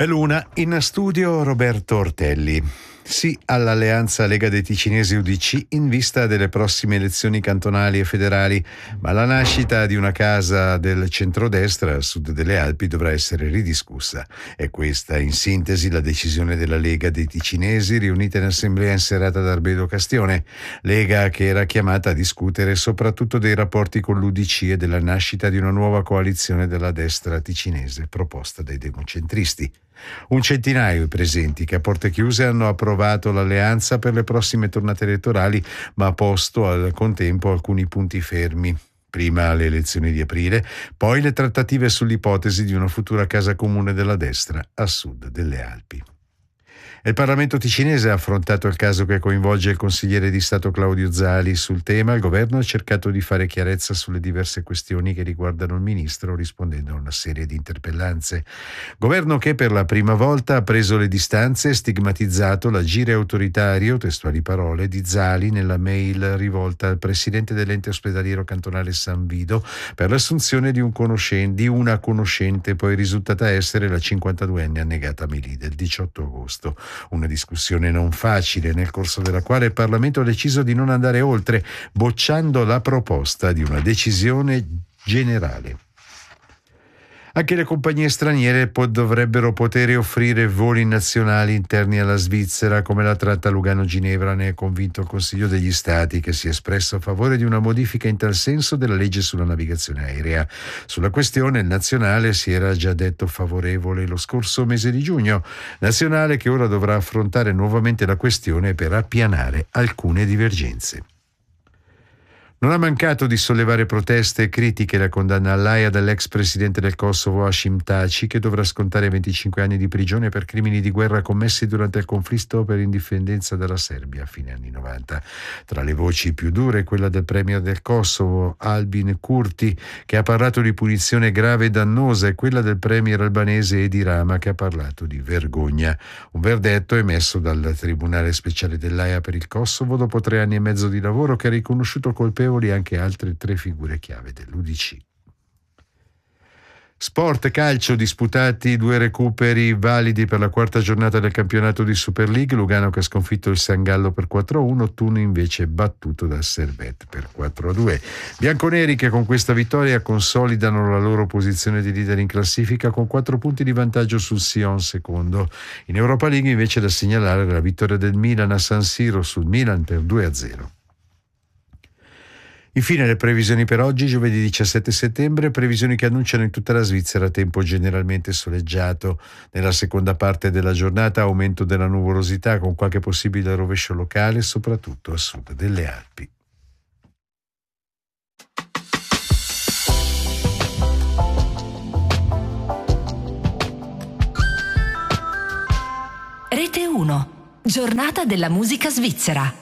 È l'una, in studio Roberto Ortelli. Sì all'alleanza Lega dei Ticinesi UDC in vista delle prossime elezioni cantonali e federali, ma la nascita di una casa del centrodestra a sud delle Alpi dovrà essere ridiscussa. È questa, in sintesi, la decisione della Lega dei Ticinesi riunita in assemblea in serata ad Arbedo Castione. Lega che era chiamata a discutere soprattutto dei rapporti con l'UDC e della nascita di una nuova coalizione della destra ticinese proposta dai democentristi. Un centinaio i presenti che a porte chiuse hanno approvato l'alleanza per le prossime tornate elettorali, ma ha posto al contempo alcuni punti fermi. Prima le elezioni di aprile, poi le trattative sull'ipotesi di una futura casa comune della destra a sud delle Alpi. Il Parlamento ticinese ha affrontato il caso che coinvolge il consigliere di Stato Claudio Zali. Sul tema il governo ha cercato di fare chiarezza sulle diverse questioni che riguardano il ministro, rispondendo a una serie di interpellanze. Governo che per la prima volta ha preso le distanze e stigmatizzato l'agire autoritario, testuali parole, di Zali nella mail rivolta al presidente dell'ente ospedaliero cantonale San Vido per l'assunzione di una conoscente, poi risultata essere la 52enne annegata Melide il 18 agosto. Una discussione non facile, nel corso della quale il Parlamento ha deciso di non andare oltre, bocciando la proposta di una decisione generale. Anche le compagnie straniere dovrebbero poter offrire voli nazionali interni alla Svizzera, come la tratta Lugano-Ginevra ne è convinto il Consiglio degli Stati, che si è espresso a favore di una modifica in tal senso della legge sulla navigazione aerea. Sulla questione il Nazionale si era già detto favorevole lo scorso mese di giugno, Nazionale che ora dovrà affrontare nuovamente la questione per appianare alcune divergenze. Non ha mancato di sollevare proteste e critiche la condanna all'Aia dell'ex presidente del Kosovo Hashim Thaçi, che dovrà scontare 25 anni di prigione per crimini di guerra commessi durante il conflitto per indipendenza della Serbia a fine anni 90. Tra le voci più dure quella del premier del Kosovo Albin Kurti, che ha parlato di punizione grave e dannosa, e quella del premier albanese Edi Rama, che ha parlato di vergogna. Un verdetto emesso dal Tribunale Speciale dell'Aia per il Kosovo dopo 3 anni e mezzo di lavoro, che ha riconosciuto colpevoli anche altre 3 figure chiave dell'UDC. Sport, calcio, disputati 2 recuperi validi per la 4ª giornata del campionato di Super League. Lugano che ha sconfitto il San Gallo per 4-1, Thun invece battuto dal Servette per 4-2. Bianconeri che con questa vittoria consolidano la loro posizione di leader in classifica con 4 punti di vantaggio sul Sion secondo. In Europa League invece da segnalare la vittoria del Milan a San Siro sul Milan per 2-0. Infine le previsioni per oggi, giovedì 17 settembre, previsioni che annunciano in tutta la Svizzera tempo generalmente soleggiato. Nella seconda parte della giornata aumento della nuvolosità con qualche possibile rovescio locale, soprattutto a sud delle Alpi. Rete 1, giornata della musica svizzera.